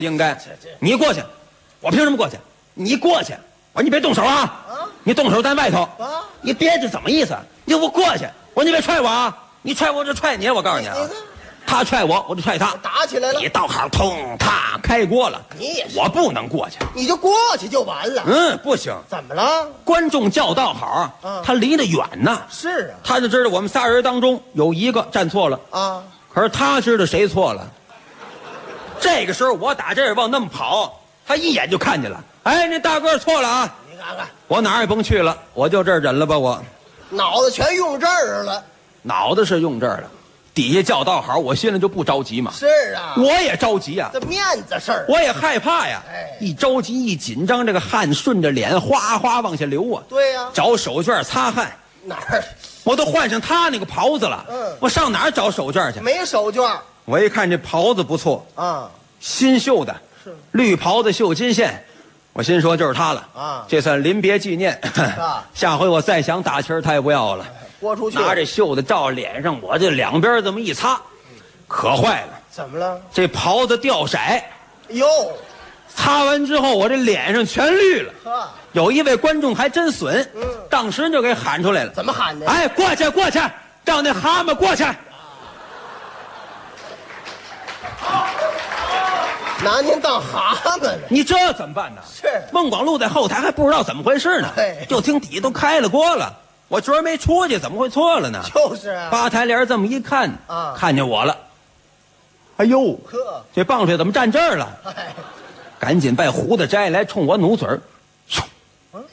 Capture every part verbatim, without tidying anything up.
应该，你过去，我凭什么过去？你过去，我说你别动手啊！啊你动手在外头啊！你别这怎么意思？你我过去，我说你别踹我啊！你踹我我就踹你，我告诉你啊！他踹我，我就踹他， 打起来了。 你倒好，通他开锅了。 你也是， 我不能过去， 你就过去就完了。 嗯，不行。 怎么了？ 观众叫道好，嗯、他离得远呢。 是啊， 他就知道我们仨人当中有一个站错了啊。可是他知道谁错了。这个时候我打这儿往那么跑，他一眼就看见了。哎，那大个错了啊！ 你看看， 我哪儿也甭去了，我就这儿忍了吧。我脑子全用这儿了， 脑子是用这儿了。底下叫道好，我心里就不着急嘛。 是啊， 我也着急啊， 这面子事儿， 我也害怕呀。 哎， 一着急一紧张，这个汗顺着脸哗哗往下流啊。 对呀、啊， 找手绢擦汗。 哪儿？ 我都换上他那个袍子了。嗯，我上哪儿找手绢去？ 没手绢。 我一看这袍子不错啊，新绣的，是绿袍子绣金线。我心说就是他了啊，这算临别纪念。啊，下回我再想打旗儿，他也不要了。 豁出去， 拿这袖子照脸上，我这两边这么一擦，可坏了。 怎么了？ 这袍子掉色。 哟， 擦完之后，我这脸上全绿了。啊，有一位观众还真损，嗯，当时就给喊出来了。 怎么喊的？ 哎，过去过去，让那蛤蟆过去。 拿您当蛤蟆呢？ 你这怎么办呢？ 是孟广禄在后台还不知道怎么回事呢，就听底下都开了锅了。我角儿没出去，怎么会错了呢？ 就是啊， 吧台帘这么一看啊，看见我了。哎呦，呵，这棒槌怎么站这儿了？哎，赶紧把胡子摘来，冲我努嘴儿。 嗯，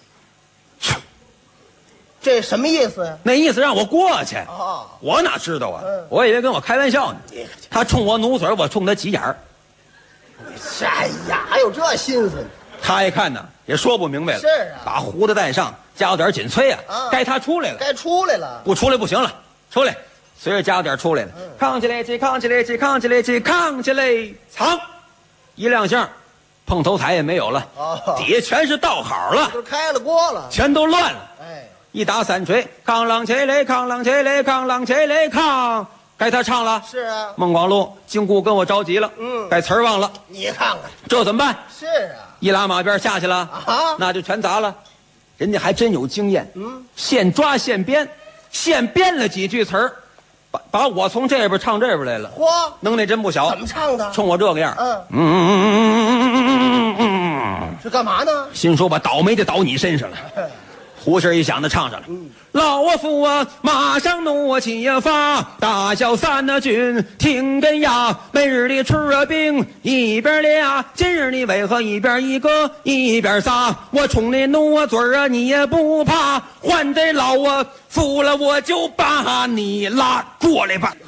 这什么意思呀？ 那意思让我过去。哦，我哪知道啊？嗯、我以为跟我开玩笑呢。他冲我努嘴，我冲他急眼儿。 哎呀，还有这心思呢？ 他一看呢，也说不明白了。 是啊， 把胡子戴上，加点紧催啊！啊该他出来了， 该出来了， 不出来不行了，出来，随着加点出来了。嗯、扛起来起，扛起来起，扛起来起，扛起来，藏，一亮相，碰头彩也没有了。哦，底下全是道好了， 都开了锅了， 全都乱了。哎，一打三锤，扛啷起来，扛啷起来，扛啷起来，扛。该他唱了， 是啊。 孟广禄、金姑跟我着急了，嗯，该词儿忘了， 你看看这怎么办？ 是啊， 一拉马鞭下去了啊，那就全砸了。人家还真有经验，嗯，现抓现编，现编了几句词儿，把把我从这边唱这边来了。 嚯， 能耐真不小。 怎么唱的？ 冲我这个样，嗯嗯嗯嗯嗯嗯， 是干嘛呢？ 心说把倒霉的倒你身上了。胡琴一响的唱上了，嗯、老夫啊，马上怒气呀发，大小三那军听根呀，每日里吃啊饼一边俩，今日你为何一边一个一边仨？我冲你怒啊嘴啊，你也不怕，换这老啊服了我就把你拉过来吧。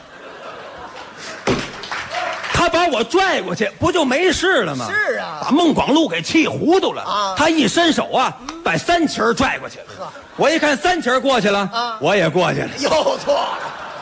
他把我拽过去，不就没事了吗？ 是啊， 把孟广禄给气糊涂了啊！他一伸手啊，嗯、把三旗儿拽过去了。我一看三旗儿过去了，啊、我也过去了。 又错了。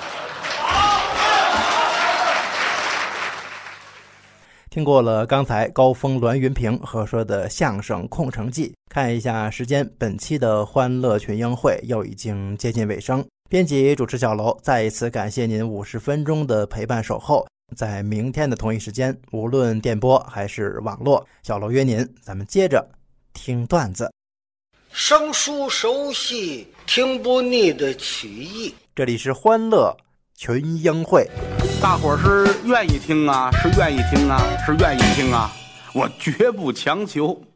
听过了刚才高峰、栾云平合说的相声《空城计》，看一下时间，本期的欢乐群英会又已经接近尾声。编辑主持小楼再一次感谢您五十分钟的陪伴守候。在明天的同一时间，无论电波还是网络，小楼约您，咱们接着听段子。 生疏熟悉，听不腻的曲艺。 这里是欢乐群英会， 大伙儿是愿意听啊，是愿意听啊，是愿意听啊，我绝不强求。